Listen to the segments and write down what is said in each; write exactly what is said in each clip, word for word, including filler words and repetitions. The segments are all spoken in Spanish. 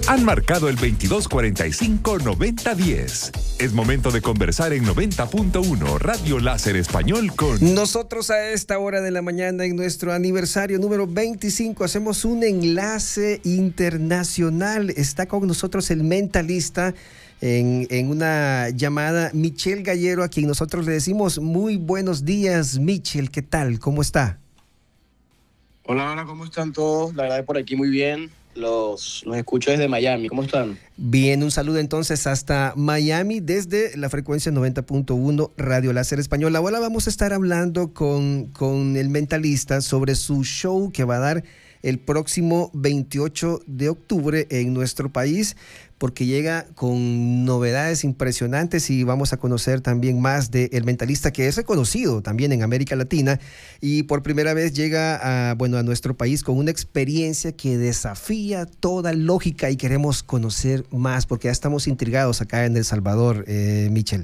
Han marcado el veintidós cuarenta y cinco noventa diez. Es momento de conversar en noventa punto uno Radio Láser Español con... Nosotros a esta hora de la mañana, en nuestro aniversario número veinticinco, hacemos un enlace internacional. Está con nosotros el mentalista en, en una llamada, Michel Gallero, a quien nosotros le decimos muy buenos días. Michel, ¿qué tal? ¿Cómo está? Hola, hola, ¿cómo están todos? La verdad, por aquí muy bien. Los, los escucho desde Miami. ¿Cómo están? Bien, un saludo entonces hasta Miami desde la frecuencia noventa punto uno Radio Láser Español. Ahora vamos a estar hablando con, con el mentalista sobre su show que va a dar el próximo veintiocho de octubre en nuestro país, porque llega con novedades impresionantes y vamos a conocer también más de El Mentalista, que es reconocido también en América Latina y por primera vez llega a, bueno, a nuestro país con una experiencia que desafía toda lógica y queremos conocer más porque ya estamos intrigados acá en El Salvador, eh, Michel.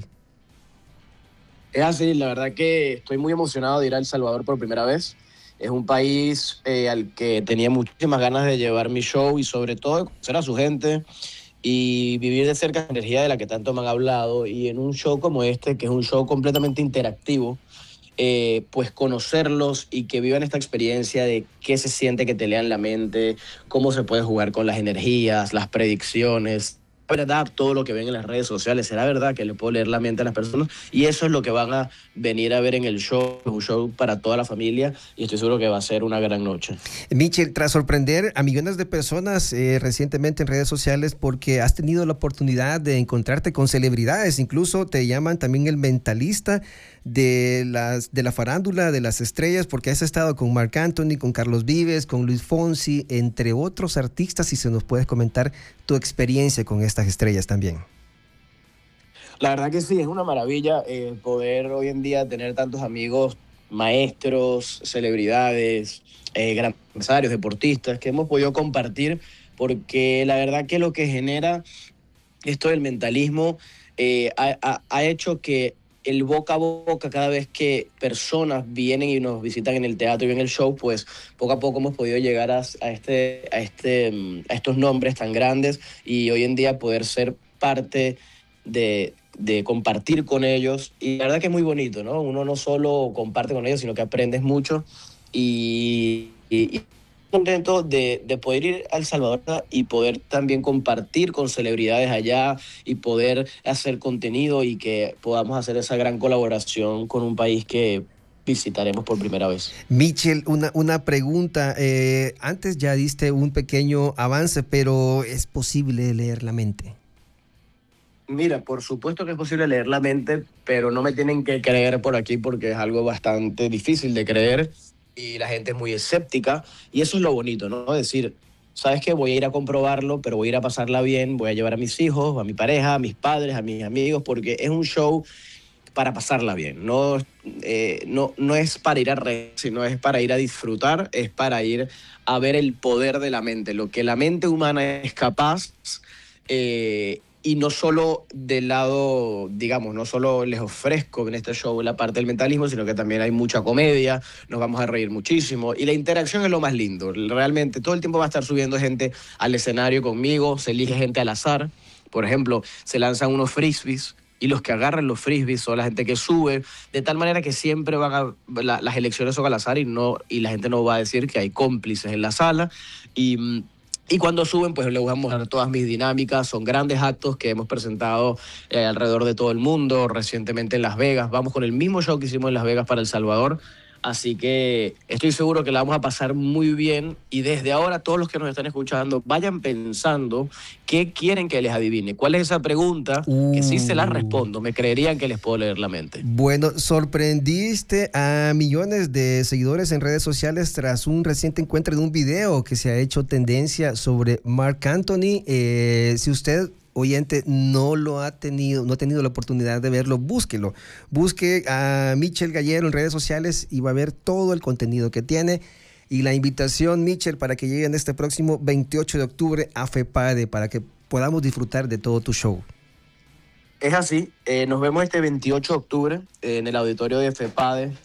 Es así, la verdad que estoy muy emocionado de ir a El Salvador por primera vez. Es un país eh, al que tenía muchísimas ganas de llevar mi show y sobre todo de conocer a su gente y vivir de cerca la energía de la que tanto me han hablado. Y en un show como este, que es un show completamente interactivo, eh, pues conocerlos y que vivan esta experiencia de qué se siente que te lean la mente, cómo se puede jugar con las energías, las predicciones. ¿Verdad? Todo lo que ven en las redes sociales, será verdad que le puedo leer la mente a las personas, y eso es lo que van a venir a ver en el show, un show para toda la familia, y estoy seguro que va a ser una gran noche. Michel, tras sorprender a millones de personas eh, recientemente en redes sociales porque has tenido la oportunidad de encontrarte con celebridades, incluso te llaman también el mentalista de las de la farándula de las estrellas, porque has estado con Marc Anthony, con Carlos Vives, con Luis Fonsi, entre otros artistas, y si nos puedes comentar tu experiencia con estas estrellas también. La verdad que sí, es una maravilla eh, poder hoy en día tener tantos amigos, maestros, celebridades, eh, grandes empresarios, deportistas, que hemos podido compartir, porque la verdad que lo que genera esto del mentalismo eh, ha, ha, ha hecho que el boca a boca, cada vez que personas vienen y nos visitan en el teatro y en el show, pues poco a poco hemos podido llegar a, a, este, a, este, a estos nombres tan grandes y hoy en día poder ser parte de, de compartir con ellos. Y la verdad que es muy bonito, ¿no? Uno no solo comparte con ellos, sino que aprendes mucho y... y, y contento de, de poder ir a El Salvador y poder también compartir con celebridades allá y poder hacer contenido y que podamos hacer esa gran colaboración con un país que visitaremos por primera vez. Michel, una, una pregunta. Eh, antes ya diste un pequeño avance, pero ¿es posible leer la mente? Mira, por supuesto que es posible leer la mente, pero no me tienen que creer por aquí porque es algo bastante difícil de creer. Y la gente es muy escéptica, y eso es lo bonito, ¿no? Es decir, ¿sabes qué? Voy a ir a comprobarlo, pero voy a ir a pasarla bien, voy a llevar a mis hijos, a mi pareja, a mis padres, a mis amigos, porque es un show para pasarla bien. No, eh, no, no es para ir a reír, sino es para ir a disfrutar, es para ir a ver el poder de la mente, lo que la mente humana es capaz, eh, y no solo del lado, digamos, no solo les ofrezco en este show la parte del mentalismo, sino que también hay mucha comedia, nos vamos a reír muchísimo y la interacción es lo más lindo. Realmente todo el tiempo va a estar subiendo gente al escenario conmigo, se elige gente al azar. Por ejemplo, se lanzan unos frisbees y los que agarran los frisbees son la gente que sube, de tal manera que siempre van a, la, las elecciones son al azar y, no, y la gente no va a decir que hay cómplices en la sala. Y... Y cuando suben, pues les voy a mostrar todas mis dinámicas. Son grandes actos que hemos presentado eh, alrededor de todo el mundo, recientemente en Las Vegas. Vamos con el mismo show que hicimos en Las Vegas para El Salvador. Así que estoy seguro que la vamos a pasar muy bien. Y desde ahora, todos los que nos están escuchando, vayan pensando qué quieren que les adivine. ¿Cuál es esa pregunta? Uh. Que si se la respondo, me creerían que les puedo leer la mente. Bueno, sorprendiste a millones de seguidores en redes sociales tras un reciente encuentro de un video que se ha hecho tendencia sobre Marc Anthony. Eh, si usted... oyente, no lo ha tenido, no ha tenido la oportunidad de verlo, búsquelo. Busque a Michel Gallero en redes sociales y va a ver todo el contenido que tiene. Y la invitación, Michel, para que lleguen este próximo veintiocho de octubre a FEPADE, para que podamos disfrutar de todo tu show. Es así, eh, nos vemos este veintiocho de octubre en el auditorio de FEPADE.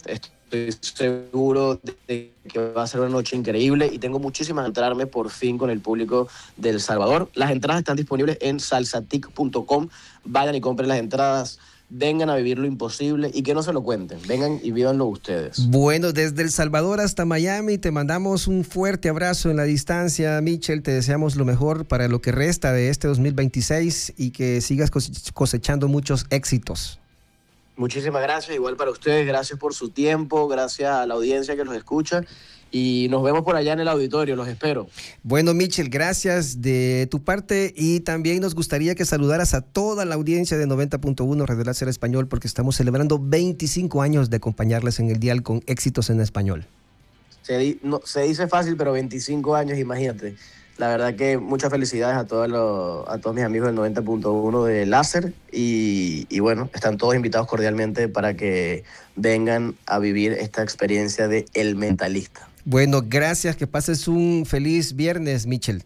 estoy seguro de que va a ser una noche increíble y tengo muchísimas ganas de entrarme por fin con el público de El Salvador. Las entradas están disponibles en salsatic punto com. Vayan y compren las entradas. Vengan a vivir lo imposible y que no se lo cuenten. Vengan y vívanlo ustedes. Bueno, desde El Salvador hasta Miami te mandamos un fuerte abrazo en la distancia, Michel. Te deseamos lo mejor para lo que resta de este dos mil veintiséis y que sigas cosechando muchos éxitos. Muchísimas gracias, igual para ustedes. Gracias por su tiempo, gracias a la audiencia que los escucha. Y nos vemos por allá en el auditorio, los espero. Bueno, Michel, gracias de tu parte y también nos gustaría que saludaras a toda la audiencia de noventa punto uno Radio Láser Español porque estamos celebrando veinticinco años de acompañarles en el dial con éxitos en español. Se, di, no, se dice fácil, pero veinticinco años, imagínate. La verdad que muchas felicidades a todos, los, a todos mis amigos del noventa punto uno de Láser y, y bueno, están todos invitados cordialmente para que vengan a vivir esta experiencia de El Mentalista. Bueno, gracias, que pases un feliz viernes, Michel.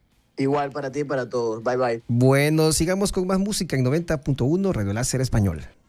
Igual para ti y para todos. Bye, bye. Bueno, sigamos con más música en noventa punto uno Radio Láser Español.